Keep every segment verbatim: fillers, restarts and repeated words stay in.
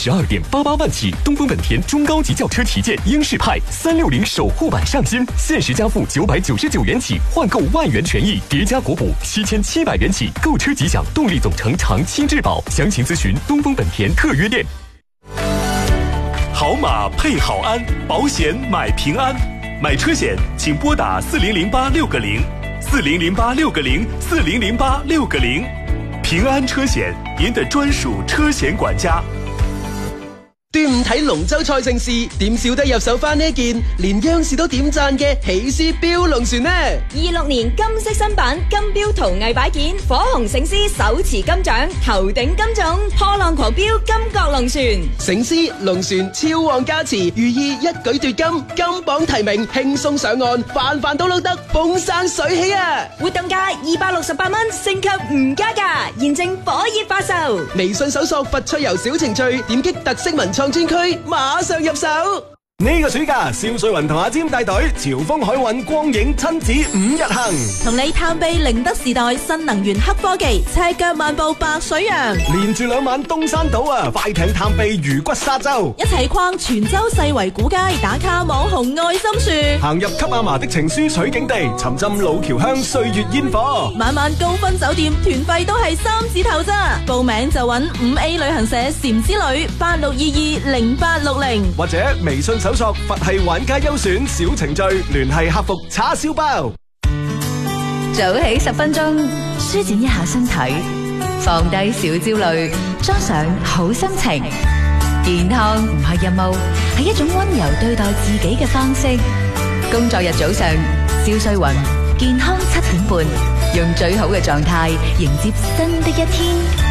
十二点八八万起，东风本田中高级轿车旗舰英仕派三六零守护版上新，限时加付九百九十九元起，换购万元权益，叠加国补七千七百元起，购车即享动力总成长期质保。详情咨询东风本田特约店。 好马配好鞍，保险买平安。买车险请拨打四零零八六个零，四零零八六个零，四零零八六个零。平安車險，您的專屬車險管家。 端午睇龍舟賽盛事，點少得入手翻呢件連央視都點讚嘅喜事標龍船呢？ 二六年金色新版金標陶藝擺件，火紅醒獅手持金獎，頭頂金種，破浪狂飆金角龍船。 醒獅龍船超旺加持，寓意一舉奪金，金榜題名，輕鬆上岸，飯飯都撈得，風生水起啊！ 活動價二百六十八蚊，升級唔加價，現正火熱發售。 微信搜索佛趣遊小程序，點擊特色文創專區，馬上入手。 呢個暑假，蕭瑞雲同阿尖帶隊潮風海運光影親子五日行， 同你探秘寧德時代新能源黑科技，赤腳漫步白水洋， 連住兩晚東山島啊，快艇探秘魚骨沙洲， 一齊逛泉州世圍古街，打卡網紅愛心樹， 行入給阿嫲的情書取景地，沉浸老橋鄉歲月煙火， 晚晚高分酒店，團費都係三字頭咋，報名就揾五 A 旅行社禪之旅八六二二零八六零， 或者微信搜索佛系玩家優選小程序，聯繫客服叉燒包。 早起十分鐘，舒展一下身體，放低小焦慮，裝上好心情。健康唔係任務，係一種溫柔對待自己嘅方式。工作日早上，蕭瑞雲健康七點半，用最好嘅狀態迎接新的一天。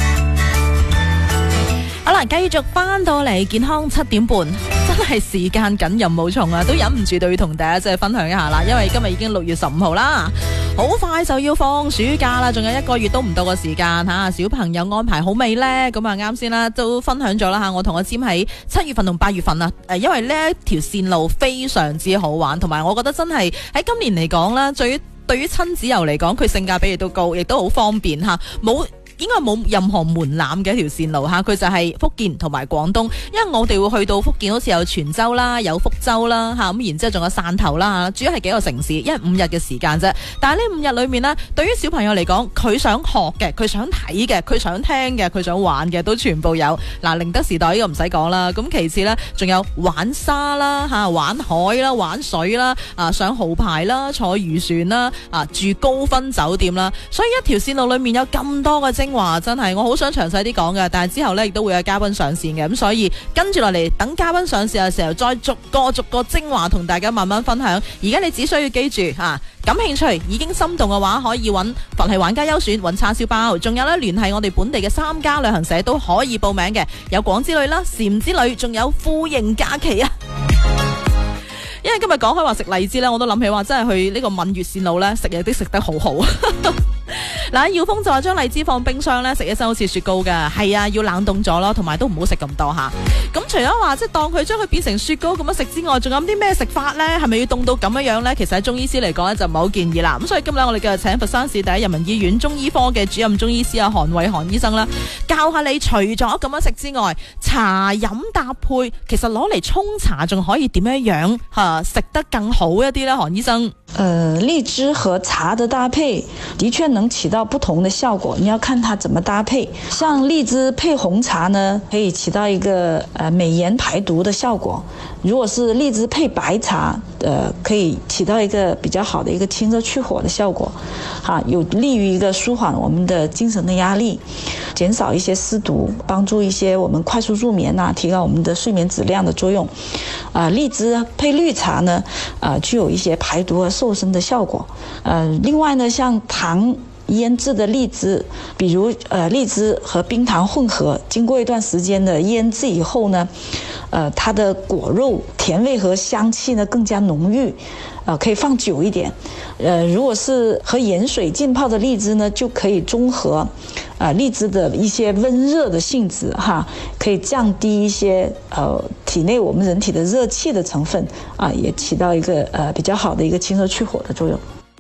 好啦，繼續翻到嚟健康七點半，真係時間緊任務重啊，都忍唔住都要同大家即係分享一下啦。因為今日已經六月十五號啦，好快就要放暑假啦，仲有一個月都唔到嘅時間吓。小朋友安排好未呢？咁啊啱先啦，都分享咗啦吓。我同阿占喺七月份同八月份啊，誒，因為呢一條線路非常之好玩，同埋我覺得真係喺今年嚟講啦，最對於親子遊嚟講，佢性價比亦都高，亦都好方便吓，冇。應該冇任何門檻嘅一條線路吓，佢就係福建同埋廣東，因為我哋會去到福建，好似有泉州啦，有福州啦吓，咁然之後仲有汕頭啦，主要係幾個城市，因為五日嘅時間啫。但係呢五日裏面呢，對於小朋友嚟講，佢想學嘅，佢想睇嘅，佢想聽嘅，佢想玩嘅，都全部有。嗱，寧德時代呢個唔使講啦，咁其次呢，仲有玩沙啦吓，玩海啦，玩水啦，啊上豪牌啦，坐漁船啦，啊住高分酒店啦，所以一條線路裏面有咁多嘅精話真係我好想詳細啲講嘅，但係之後呢亦都會有嘉賓上線嘅，咁所以跟住落嚟等嘉賓上線嘅時候，再逐個逐個精華同大家慢慢分享。而家你只需要記住啊，感興趣已經心動嘅話，可以揾佛系玩家優選，揾叉燒包，仲有呢聯繫我哋本地嘅三家旅行社都可以報名嘅，有廣之旅啦、禪之旅，仲有富盈假期啊！因為今日講開話食荔枝呢，我都諗起話真係去呢個閩粵線路呢，食嘢都食得好好。嗱，耀峰就話將荔枝放冰箱咧，食起身好似雪糕噶，係啊，要冷凍咗咯，同埋都唔好食咁多吓。咁除咗話即係當佢將佢變成雪糕咁樣食之外，仲有啲咩食法咧？係咪要凍到咁樣樣咧？其實喺中醫師嚟講咧就唔係好建議啦。咁所以今日我哋繼續請佛山市第一人民醫院中醫科嘅主任中醫師啊韓偉韓醫生啦，教下你除咗咁樣食之外，茶飲搭配，其實攞嚟沖茶仲可以點樣樣吓食得更好一啲咧？韓醫生， 呃，荔枝和茶的搭配的確能起到不同的效果，你要看它怎麼搭配。像荔枝配紅茶呢，可以起到一個呃美顏排毒的效果。如果是荔枝配白茶，呃，可以起到一個比較好的一個清熱去火的效果，哈，有利於一個舒緩我們的精神的壓力，減少一些濕毒，幫助一些我們快速入眠啊，提高我們的睡眠質量的作用。啊、呃，荔枝配綠茶呢，啊、呃，具有一些排毒和瘦身的效果。呃，另外呢，像糖醃製的荔枝，比如呃荔枝和冰糖混合，經過一段時間的醃製以後呢，呃，它的果肉甜味和香氣呢更加濃郁，呃，可以放久一點。呃，如果是和鹽水浸泡的荔枝呢，就可以中和，呃，荔枝的一些溫熱的性質哈，可以降低一些呃體內我們人體的熱氣的成分啊，也起到一個呃比較好的一個清熱去火的作用。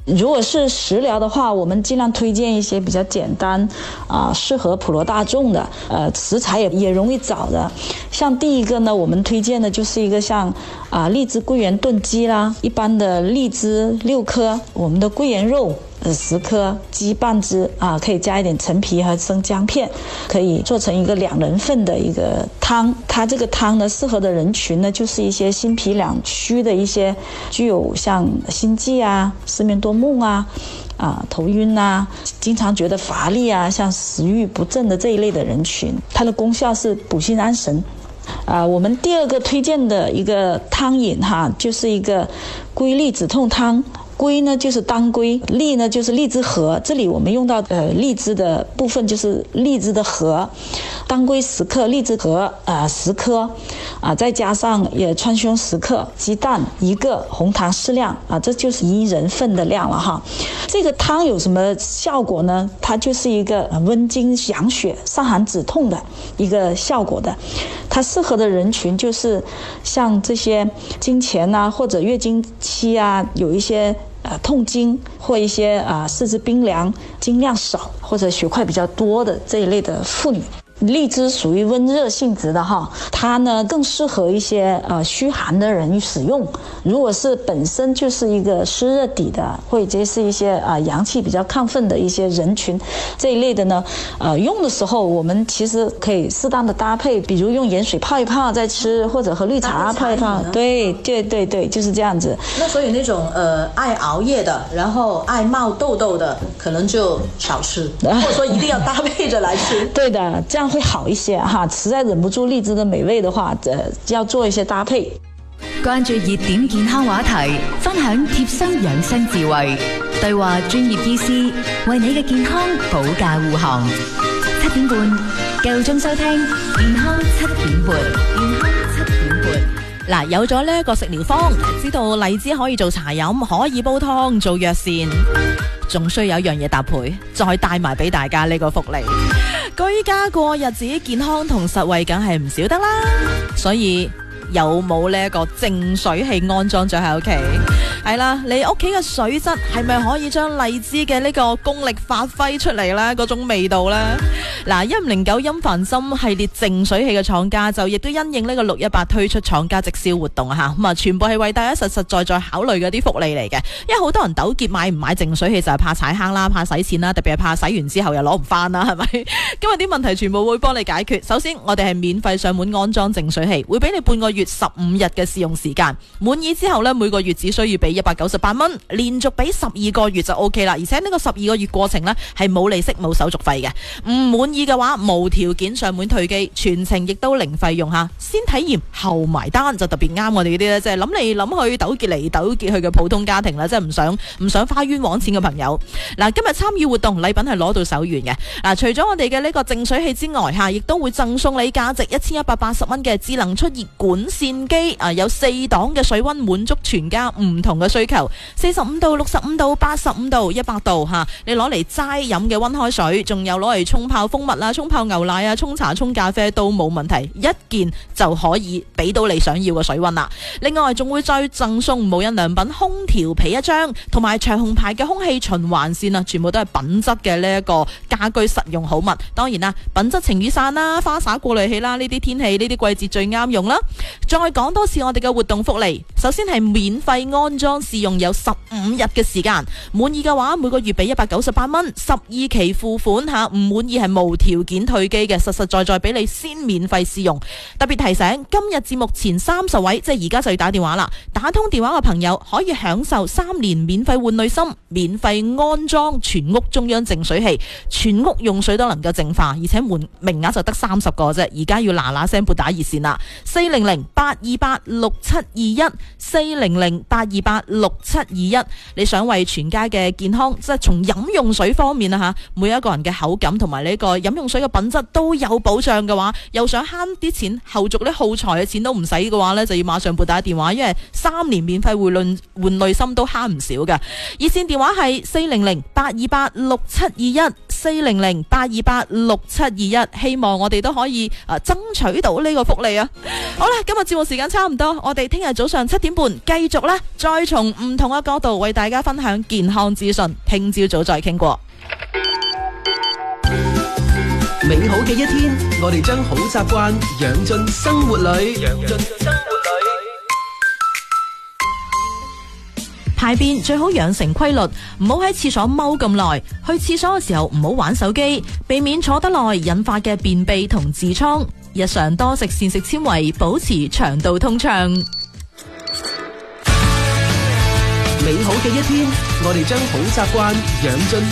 如果是食疗的话，我们尽量推荐一些比较简单啊，适合普罗大众的，呃，食材也也容易找的。像第一个呢，我们推荐的就是一个像啊荔枝桂圆炖鸡啦，一般的荔枝六颗，我们的桂圆肉呃十颗，鸡半只啊，可以加一点陈皮和生姜片，可以做成一个两人份的一个汤。它这个汤呢，适合的人群呢，就是一些心脾两虚的一些，具有像心悸啊、失眠多梦啊。啊，头晕啊，经常觉得乏力啊，像食欲不振的这一类的人群，它的功效是补心安神。啊，我们第二个推荐的一个汤饮哈，就是一个龟栗止痛汤。龟呢就是当归，栗呢就是荔枝核，这里我们用到呃荔枝的部分就是荔枝的核，当归十克，荔枝核啊十颗，啊再加上也川芎十克，鸡蛋一个，红糖适量啊，这就是一人份的量了哈。这个汤有什么效果呢？它就是一个温经养血、散寒止痛的一个效果的。它适合的人群就是像这些经前啊或者月经期啊，有一些呃痛经或一些啊、呃、四肢冰凉、经量少或者血块比较多的这一类的妇女。荔枝属于温热性质的哈，它呢更适合一些呃虚寒的人使用。如果是本身就是一个湿热底的，或者是一些啊、呃、阳气比较亢奋的一些人群，这一类的呢，呃用的时候我们其实可以适当的搭配，比如用盐水泡一泡再吃，或者和绿茶泡一泡。对对对对，就是这样子。 那所以那种呃爱熬夜的，然后爱冒痘痘的，可能就少吃，或者说一定要搭配着来吃。 对的，这样会好一些哈，实在忍不住荔枝的美味的话，呃，要做一些搭配。 關注熱點健康話題，分享貼身養生智慧，對話專業醫師，為你嘅健康保駕護航。七點半，夠鐘收聽健康七點半，健康七點半。 嗱，有咗呢一個食療方，知道荔枝可以做茶飲，可以煲湯做藥膳，仲需要有一樣嘢搭配，再帶埋俾大家呢個福利。居家過日子，健康同實惠梗係唔少得啦，所以有冇呢一個淨水器安裝咗喺屋企？係啦，你屋企嘅水質係咪可以將荔枝嘅呢個功力發揮出嚟呢？嗰種味道呢？嗱，一五零九音凡心系列淨水器嘅廠家就亦都因應呢個六一八推出廠家直銷活動啊！咁啊，全部係為大家實實在在考慮嘅啲福利嚟嘅。因為好多人糾結買唔買淨水器就係怕踩坑啦，怕使錢啦，特別係怕洗完之後又攞唔翻啦，係咪？今日啲問題全部會幫你解決。首先，我哋係免費上門安裝淨水器，會俾你半個月十五日嘅試用時間。滿意之後呢，每個月只需要俾一百九十八蚊，連續俾十二個月就 O K 啦。而且呢個十二個月過程呢，係冇利息冇手續費嘅。唔滿意嘅話，無條件上門退機，全程亦都零費用嚇。先體驗後埋單就特別啱我哋呢啲咧，即係諗嚟諗去糾結嚟糾結去嘅普通家庭啦，即係唔想唔想花冤枉錢嘅朋友。嗱，今日參與活動禮品係攞到手軟嘅。嗱，除咗我哋嘅呢個淨水器之外嚇，亦都會贈送你價值一千一百八十蚊嘅智能出熱管線機啊，有四檔嘅水溫滿足全家唔同嘅需求，四十五度、六十五度、八十五度、一百度嚇，你攞嚟齋飲嘅溫開水，仲有攞嚟沖泡蜂蜜啦、沖泡牛奶啊、沖茶、沖咖啡都冇問題，一件就可以俾到你想要嘅水溫啦。另外仲會再贈送無印良品空調被一張，同埋長虹牌嘅空氣循環扇啊，全部都係品質嘅呢一個家居實用好物。當然啦，品質晴雨傘啦、花灑過濾器啦，呢啲天氣呢啲季節最啱用啦。再講多次我哋嘅活動福利，首先係免費安裝試用有十五日嘅時間，滿意嘅話每個月俾一百九十八蚊，十二期付款吓，唔滿意係無條件退機嘅，實實在在俾你先免費試用。特別提醒，今日節目前三十位，即係而家就要打電話啦，打通電話嘅朋友可以享受三年免費換濾芯，免費安裝全屋中央淨水器，全屋用水都能夠淨化，而且換名額就得三十個啫，而家要嗱嗱聲撥打熱線啦，四零零八二八六七二一，四零零八二八六七二一。你想為全家嘅健康，即係從飲用水方面啊吓，每一個人嘅口感同埋呢個飲用水嘅品質都有保障嘅話，又想慳啲錢，後續啲耗材嘅錢都唔使嘅話呢，就要馬上撥打電話，因為三年免費換濾換濾芯都慳唔少嘅。熱線電話係四零零八二八六七二一。 四零零八二八六七二一，希望我哋都可以啊爭取到呢個福利啊！好啦，今日節目時間差唔多，我哋聽日早上七點半繼續啦，再從唔同嘅角度為大家分享健康資訊。聽朝早再傾過。 美好嘅一天，我哋將好習慣養進生活裏。養進生活裏， 排便最好養成規律，唔好喺廁所踎咁耐。去廁所嘅時候唔好玩手機，避免坐得耐引發嘅便秘同痔瘡。日常多食膳食纖維，保持腸道通暢。 美好嘅一天，我哋將好習慣養進